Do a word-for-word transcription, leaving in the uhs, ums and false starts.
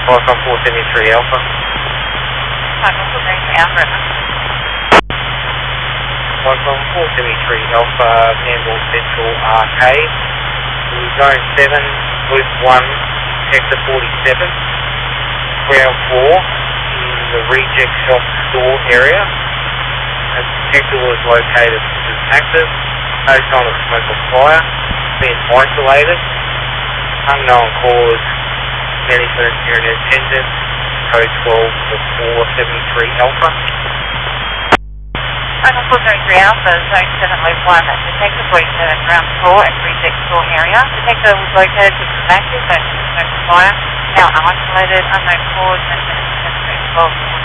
Welcome four seventy-three Alpha. Welcome four seventy-three Alpha. Welcome four seventy-three Alpha, Campbell Central Arcade. We're zone seven, loop one, sector forty-seven, ground floor in the reject shop store area. The detector was located as active, no sign of smoke or fire, been isolated, unknown cause, management unit attendant, code twelve for four seventy-three Alpha. Welcome four seventy-three Alpha, zone seven, loop one, detector forty-seven, ground floor and reject store area. Detector was located as active, no smoke or fire, now isolated, unknown cause, management attendant, code twelve for